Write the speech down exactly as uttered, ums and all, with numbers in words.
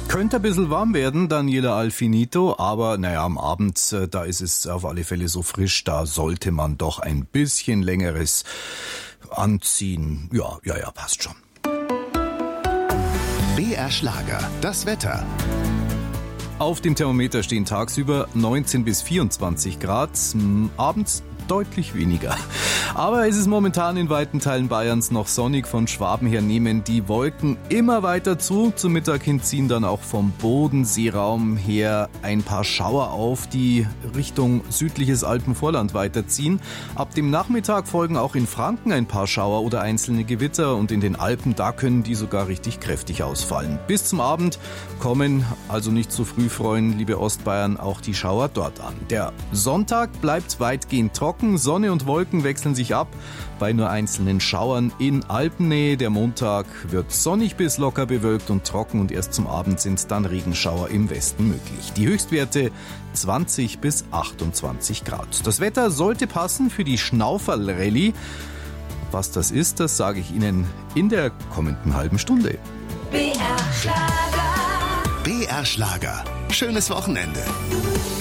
Könnte ein bisschen warm werden, Daniela Alfinito, aber naja, am Abend, da ist es auf alle Fälle so frisch, da sollte man doch ein bisschen längeres anziehen. Ja, ja, ja, passt schon. B R Schlager, das Wetter. Auf dem Thermometer stehen tagsüber neunzehn bis vierundzwanzig Grad, abends deutlich weniger. Aber es ist momentan in weiten Teilen Bayerns noch sonnig. Von Schwaben her nehmen die Wolken immer weiter zu. Zum Mittag hin ziehen dann auch vom Bodenseeraum her ein paar Schauer auf, die Richtung südliches Alpenvorland weiterziehen. Ab dem Nachmittag folgen auch in Franken ein paar Schauer oder einzelne Gewitter und in den Alpen, da können die sogar richtig kräftig ausfallen. Bis zum Abend kommen, also nicht zu früh freuen, liebe Ostbayern, auch die Schauer dort an. Der Sonntag bleibt weitgehend trocken. Sonne und Wolken wechseln sich ab bei nur einzelnen Schauern in Alpennähe. Der Montag wird sonnig bis locker bewölkt und trocken und erst zum Abend sind dann Regenschauer im Westen möglich. Die Höchstwerte zwanzig bis achtundzwanzig Grad. Das Wetter sollte passen für die Schnauferl-Rallye. Was das ist, das sage ich Ihnen in der kommenden halben Stunde. B R Schlager. B R Schlager. Schönes Wochenende.